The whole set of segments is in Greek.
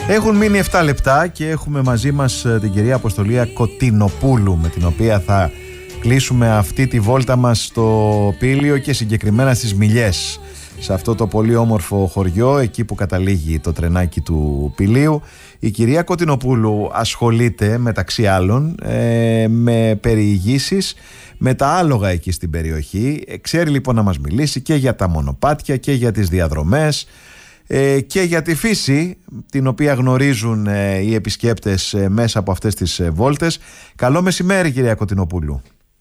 Έχουν μείνει 7 λεπτά και έχουμε μαζί μας την κυρία Αποστολία Κωτεινοπούλου, με την οποία θα κλείσουμε αυτή τη βόλτα μας στο Πήλιο και συγκεκριμένα στις Μηλιές, σε αυτό το πολύ όμορφο χωριό, εκεί που καταλήγει το τρενάκι του Πηλίου. Η κυρία Κωτεινοπούλου ασχολείται μεταξύ άλλων με περιηγήσεις με τα άλογα εκεί στην περιοχή. Ξέρει λοιπόν να μας μιλήσει και για τα μονοπάτια και για τις διαδρομές και για τη φύση, την οποία γνωρίζουν οι επισκέπτες μέσα από αυτές τις βόλτες. Καλό μεσημέρι, κυρία Κωτεινοπούλου.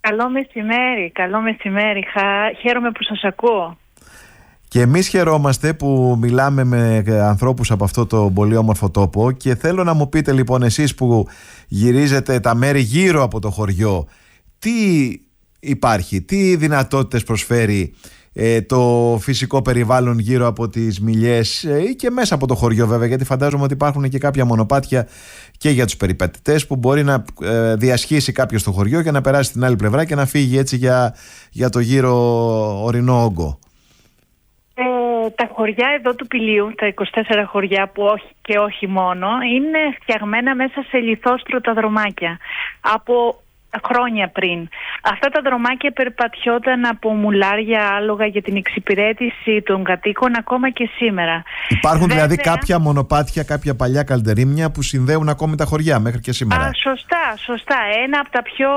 Καλό μεσημέρι. Χαίρομαι που σας ακούω. Και εμείς χαιρόμαστε που μιλάμε με ανθρώπους από αυτό το πολύ όμορφο τόπο, και θέλω να μου πείτε λοιπόν, εσείς που γυρίζετε τα μέρη γύρω από το χωριό, τι υπάρχει, τι δυνατότητες προσφέρει το φυσικό περιβάλλον γύρω από τις Μηλιές ή και μέσα από το χωριό, βέβαια, γιατί φαντάζομαι ότι υπάρχουν και κάποια μονοπάτια και για τους περιπατητές που μπορεί να διασχίσει κάποιος το χωριό και να περάσει στην άλλη πλευρά και να φύγει έτσι για το γύρο ορεινό όγκο. Τα χωριά εδώ του Πηλίου, τα 24 χωριά που όχι μόνο, είναι φτιαγμένα μέσα σε λιθόστρωτα δρομάκια από χρόνια πριν. Αυτά τα δρομάκια περπατιόταν από μουλάρια, άλογα για την εξυπηρέτηση των κατοίκων ακόμα και σήμερα. Υπάρχουν δηλαδή κάποια μονοπάτια, κάποια παλιά καλντερίμια που συνδέουν ακόμη τα χωριά μέχρι και σήμερα. Σωστά. Ένα από τα πιο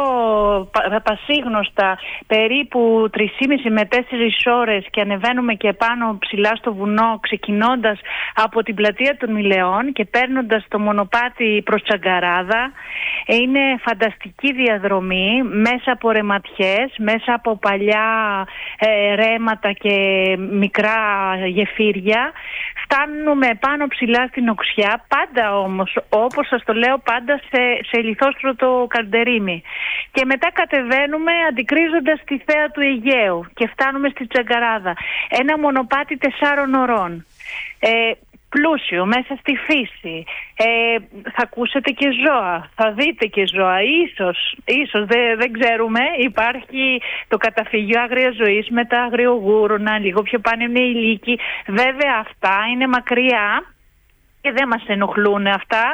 πασίγνωστα, περίπου 3,5 με 4 ώρες, και ανεβαίνουμε και πάνω ψηλά στο βουνό, ξεκινώντας από την πλατεία των Μηλεών και παίρνοντας το μονοπάτι προς Τσαγκαράδα. Είναι φανταστική διαδρομή μέσα από ρεματιές, μέσα από παλιά ρέματα και μικρά γεφύρια. Φτάνουμε πάνω ψηλά στην οξιά, πάντα όμως, όπως σας το λέω, πάντα σε λιθόστρωτο καλντερίμι. Και μετά κατεβαίνουμε αντικρίζοντας τη θέα του Αιγαίου και φτάνουμε στη Τσαγκαράδα. Ένα μονοπάτι 4 ωρών. Πλούσιο, μέσα στη φύση. Θα ακούσετε και ζώα, θα δείτε και ζώα, ίσως δεν ξέρουμε. Υπάρχει το καταφύγιο άγριας ζωής με τα αγριογούρονα, λίγο πιο πάνω είναι η λύκη. Βέβαια αυτά είναι μακριά και δεν μας ενοχλούν αυτά.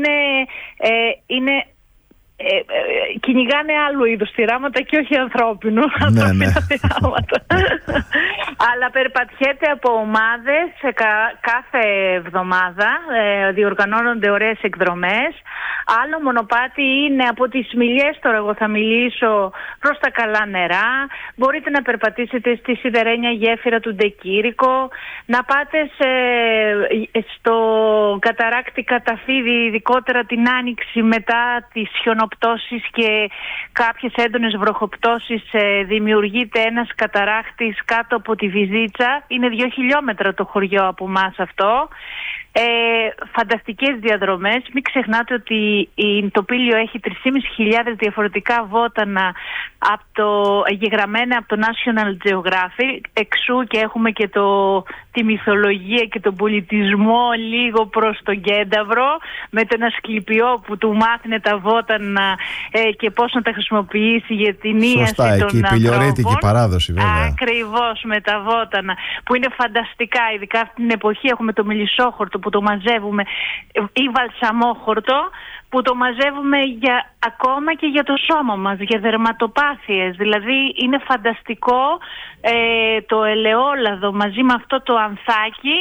Κυνηγάνε άλλου είδους θηράματα και όχι ανθρώπινου. Ναι. θηράματα. Αλλά περπατιέται από ομάδες κάθε εβδομάδα, διοργανώνονται ωραίες εκδρομές. Άλλο μονοπάτι είναι από τις Μηλιές, τώρα εγώ θα μιλήσω, προς τα Καλά Νερά. Μπορείτε να περπατήσετε στη σιδερένια γέφυρα του Ντεκήρικο, να πάτε στο καταράκτη Καταφίδη, ειδικότερα την Άνοιξη μετά τις χιονοπτώσεις και κάποιες έντονες βροχοπτώσεις. Δημιουργείται ένας καταράχτης κάτω από τη Βυζίτσα. Είναι 2 χιλιόμετρα το χωριό από μας αυτό. Φανταστικές διαδρομές. Μην ξεχνάτε ότι το Πήλιο έχει 3.500 διαφορετικά βότανα γεγραμμένα από το National Geographic. Εξού και έχουμε και τη μυθολογία και τον πολιτισμό λίγο προς τον Κένταβρο, με τον Ασκληπιό που του μάθαινε τα βότανα και πώς να τα χρησιμοποιήσει για την ίαση των ανθρώπων. Σωστά, εκεί η πηλιορίτικη παράδοση, βέβαια. Ακριβώς, με τα βότανα που είναι φανταστικά. Ειδικά αυτή την εποχή έχουμε το μελισσόχορτο που το μαζεύουμε, ή βαλσαμόχορτο που το μαζεύουμε ακόμα και για το σώμα μας, για δερματοπάθειες. Δηλαδή είναι φανταστικό το ελαιόλαδο μαζί με αυτό το ανθάκι,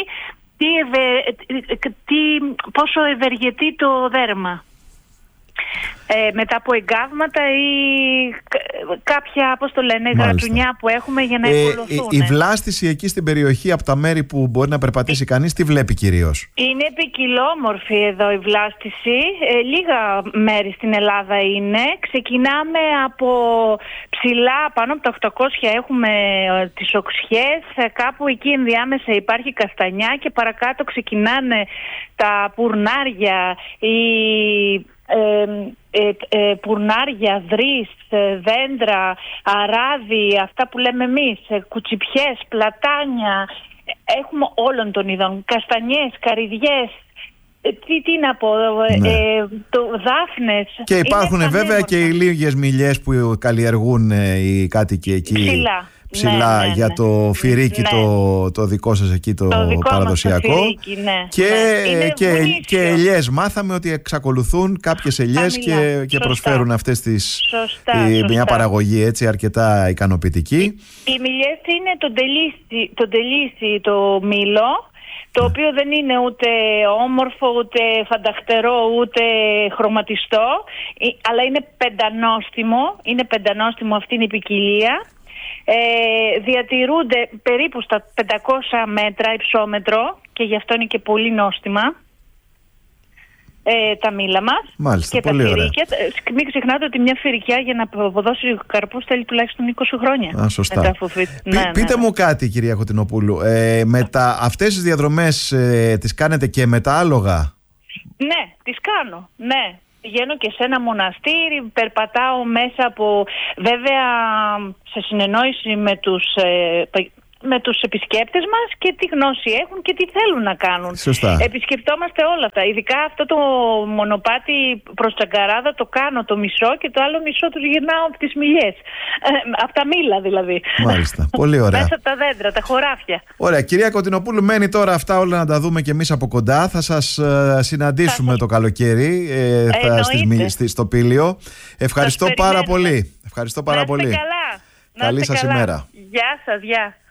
πόσο ευεργετεί το δέρμα. Μετά από εγκάβματα ή κάποια, πώς το λένε, γρατζουνιά που έχουμε για να εκολωθούν. Η βλάστηση εκεί στην περιοχή από τα μέρη που μπορεί να περπατήσει κανείς, τι βλέπει κυρίως? Είναι ποικιλόμορφη εδώ η βλάστηση. Λίγα μέρη στην Ελλάδα είναι. Ξεκινάμε από ψηλά, πάνω από τα 800 έχουμε τις οξιές. Κάπου εκεί ενδιάμεσα υπάρχει Καστανιά και παρακάτω ξεκινάνε τα Πουρνάρια, πουρνάρια, δρύς, δέντρα, αράδι, αυτά που λέμε εμείς, κουτσιπιές, πλατάνια. Έχουμε όλων των ειδών, καστανιές, καρυδιές, τι να πω, δάφνες. Και υπάρχουν βέβαια και οι λίγες Μηλιές που καλλιεργούν οι κάτοικοι εκεί. ψηλά για το φυρίκι το δικό σας εκεί το παραδοσιακό. Το φυρίκι, και ελιές μάθαμε ότι εξακολουθούν κάποιες ελιές και προσφέρουν αυτές τις μια παραγωγή έτσι αρκετά ικανοποιητική. Οι μιλιές είναι το ντελίσι, το μήλο, το οποίο δεν είναι ούτε όμορφο, ούτε φανταχτερό, ούτε χρωματιστό, αλλά είναι πεντανόστιμο, αυτή είναι η ποικιλία. Διατηρούνται περίπου στα 500 μέτρα υψόμετρο και γι' αυτό είναι και πολύ νόστιμα τα μήλα μας. Μάλιστα, και πολύ τα ωραία. φυρίκια. Μην ξεχνάτε ότι μια φυρικιά για να αποδώσει καρπούς θέλει τουλάχιστον 20 χρόνια. Σωστά. Πείτε μου κάτι, κυρία Κωτεινοπούλου, αυτές τις διαδρομές τις κάνετε και με τα άλογα? Ναι, τις κάνω, ναι. Πηγαίνω και σε ένα μοναστήρι, περπατάω μέσα από, βέβαια σε συνεννόηση με τους επισκέπτες μας και τι γνώση έχουν και τι θέλουν να κάνουν. Σωστά. Επισκεπτόμαστε όλα αυτά. Ειδικά αυτό το μονοπάτι προς Τσαγκαράδα το κάνω το μισό και το άλλο μισό τους γυρνάω από τις μιλιές. Από τα μήλα δηλαδή. Μάλιστα. Πολύ ωραία. Μέσα από τα δέντρα, τα χωράφια. Ωραία. Κυρία Κωτεινοπούλου, μένει τώρα αυτά όλα να τα δούμε και εμείς από κοντά. Θα σας συναντήσουμε το καλοκαίρι στο Πήλιο. Ευχαριστώ πάρα πολύ. Ευχαριστώ πάρα πολύ. Καλά. Καλή σας ημέρα. Γεια σας, γεια.